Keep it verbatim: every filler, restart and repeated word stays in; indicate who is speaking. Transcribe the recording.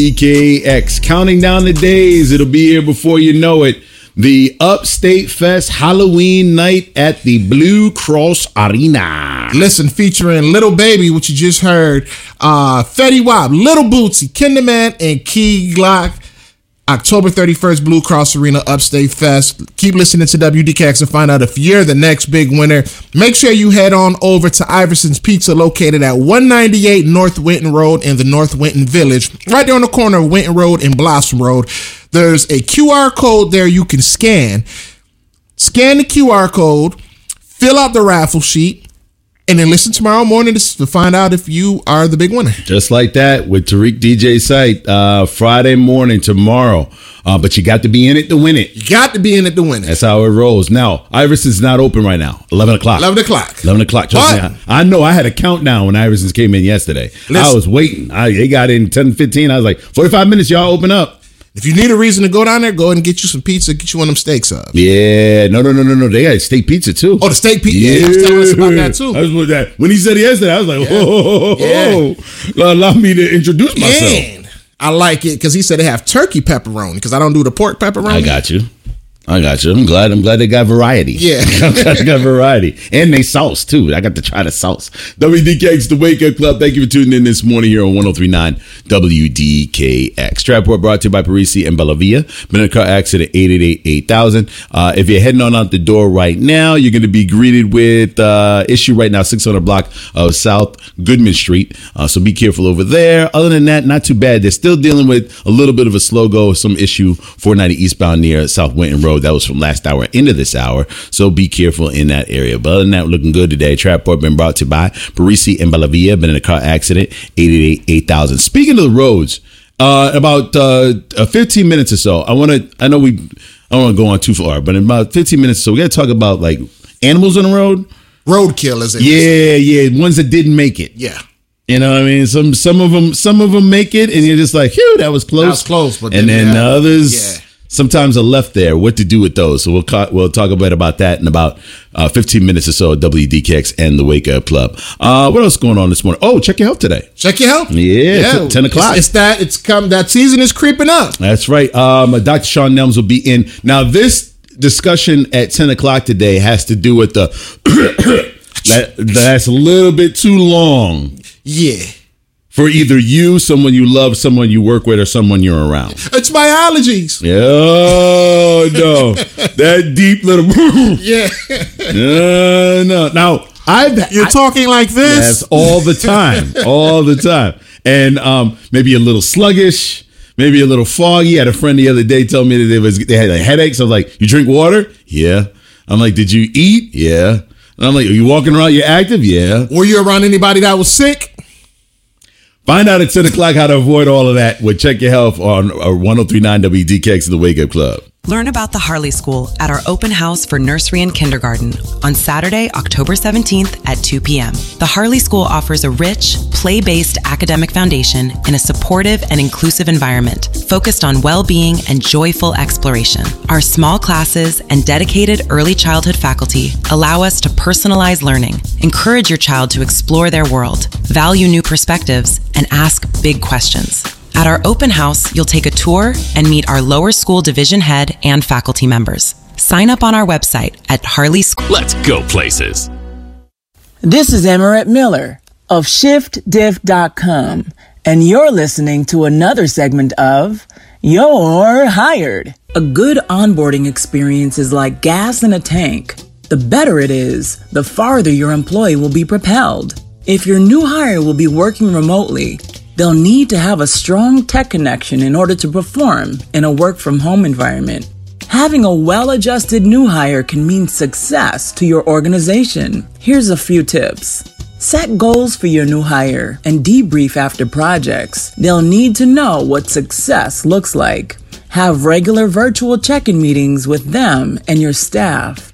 Speaker 1: D K X, counting down the days. It'll be here before you know it. The Upstate Fest Halloween night at the Blue Cross Arena.
Speaker 2: Listen, featuring Little Baby, which you just heard, uh, Fetty Wap, Little Bootsy, Kinderman, and Key Glock. October thirty-first, Blue Cross Arena, Upstate Fest. Keep listening to W D K X and find out if you're the next big winner. Make sure you head on over to Iverson's Pizza, located at one ninety-eight North Winton Road in the North Winton Village, right there on the corner of Winton Road and Blossom Road. There's a Q R code there you can scan. Scan the Q R code, fill out the raffle sheet, and then listen tomorrow morning to find out if you are the big winner.
Speaker 1: Just like that with Tariq D J Site, uh, Friday morning tomorrow. Uh, but you got to be in it to win it.
Speaker 2: You got to be in it to win it.
Speaker 1: That's how it rolls. Now, Iverson's not open right now. eleven o'clock.
Speaker 2: eleven o'clock.
Speaker 1: eleven o'clock. Trust me, I, I know I had a countdown when Iverson's came in yesterday. Listen, I was waiting. I, they got in ten fifteen. I was like, forty-five minutes, y'all open up.
Speaker 2: If you need a reason to go down there, go ahead and get you some pizza, get you one of them steak subs.
Speaker 1: Yeah, no, no, no, no, no. They got steak pizza too.
Speaker 2: Oh, the steak pizza. Yeah, yeah. He was telling us about that too.
Speaker 1: I was with that. When he said it yesterday, I was like,
Speaker 2: yeah.
Speaker 1: oh,
Speaker 2: yeah.
Speaker 1: oh, allow me to introduce myself.
Speaker 2: Man, I like it because he said they have turkey pepperoni because I don't do the pork pepperoni.
Speaker 1: I got you. I got you. I'm glad. I'm glad they got variety.
Speaker 2: Yeah,
Speaker 1: I'm glad they got variety, and they sauce too. I got to try the sauce. W D K X, the Wake Up Club. Thank you for tuning in this morning here on one oh three point nine W D K X. Trap Report brought to you by Parisi and Bellavia. Been in a car accident, eight eight eight, eight thousand. Uh, if you're heading on out the door right now, you're going to be greeted with uh, issue right now, six hundred block of South Goodman Street. Uh, so be careful over there. Other than that, not too bad. They're still dealing with a little bit of a slow go, some issue four ninety eastbound near South Winton Road. That was from last hour into this hour, so be careful in that area. But other than that, we're looking good today. Trap Report been brought to you by Parisi and Bellavia. Been in a car accident, eight eight eight, eight thousand. Speaking of the roads, uh, about uh, fifteen minutes or so, I want to, I know we, I don't want to go on too far, but in about fifteen minutes or so, we got to talk about like animals on the road.
Speaker 2: Roadkill, is it?
Speaker 1: Yeah, yeah, ones that didn't make it.
Speaker 2: Yeah.
Speaker 1: You know what I mean? Some some of them some of them make it, and you're just like, phew, that was close.
Speaker 2: That was close. But
Speaker 1: and then, then
Speaker 2: yeah.
Speaker 1: others... Yeah. Sometimes are left there. What to do with those? So we'll ca- we'll talk a bit about that in about uh, fifteen minutes or so at W D K X and the Wake Up Club. Uh, what else is going on this morning? Oh, check your health today.
Speaker 2: Check your health.
Speaker 1: Yeah, yeah. T- ten o'clock.
Speaker 2: It's, it's that. It's come. That season is creeping up.
Speaker 1: That's right. Um, Doctor Sean Nelms will be in. Now this discussion at ten o'clock today has to do with the that that's a little bit too long.
Speaker 2: Yeah.
Speaker 1: For either you, someone you love, someone you work with, or someone you're around.
Speaker 2: It's my allergies.
Speaker 1: Oh, no. That deep little...
Speaker 2: yeah.
Speaker 1: No, no. Now, I've...
Speaker 2: You're
Speaker 1: I,
Speaker 2: talking like this?
Speaker 1: Yes, all the time. All the time. And um, maybe a little sluggish, maybe a little foggy. I had a friend the other day tell me that they, was, they had like, headaches. I was like, you drink water? Yeah. I'm like, did you eat? Yeah. And I'm like, are you walking around? You're active? Yeah.
Speaker 2: Were you around anybody that was sick?
Speaker 1: Find out at ten o'clock how to avoid all of that with Check Your Health on one oh three point nine W D K X, the Wake Up Club.
Speaker 3: Learn about the Harley School at our open house for nursery and kindergarten on Saturday, October seventeenth at two p.m. The Harley School offers a rich, play-based academic foundation in a supportive and inclusive environment focused on well-being and joyful exploration. Our small classes and dedicated early childhood faculty allow us to personalize learning, encourage your child to explore their world, value new perspectives, and ask big questions. At our open house, you'll take a tour and meet our lower school division head and faculty members. Sign up on our website at Harley School.
Speaker 4: Let's go places.
Speaker 5: This is Emirate Miller of shift diff dot com, and you're listening to another segment of You're Hired. A good onboarding experience is like gas in a tank. The better it is, the farther your employee will be propelled. If your new hire will be working remotely, they'll need to have a strong tech connection in order to perform in a work-from-home environment. Having a well-adjusted new hire can mean success to your organization. Here's a few tips. Set goals for your new hire and debrief after projects. They'll need to know what success looks like. Have regular virtual check-in meetings with them and your staff.